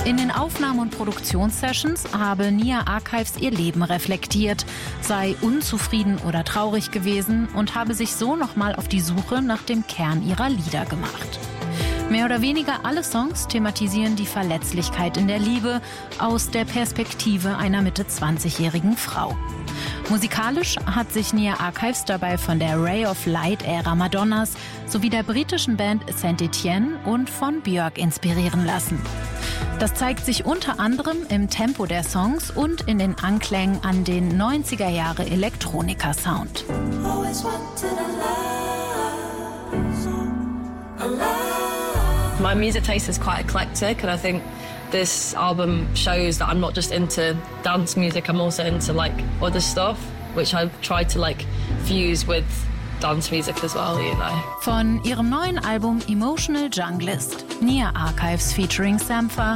In den Aufnahmen- und Produktionssessions habe Nia Archives ihr Leben reflektiert, sei unzufrieden oder traurig gewesen und habe sich so nochmal auf die Suche nach dem Kern ihrer Lieder gemacht. Mehr oder weniger alle Songs thematisieren die Verletzlichkeit in der Liebe aus der Perspektive einer Mitte-20-jährigen Frau. Musikalisch hat sich Nia Archives dabei von der Ray of Light-Ära Madonnas sowie der britischen Band Saint Etienne und von Björk inspirieren lassen. Das zeigt sich unter anderem im Tempo der Songs und in den Anklängen an den 90er Jahre Elektronika-Sound. My music taste is quite eclectic, and I think this album shows that I'm not just into dance music, I'm also into like other stuff, which I've tried to like fuse with dance music as well, you know. Von ihrem neuen Album Emotional Junglist, Nia Archives featuring Sampha,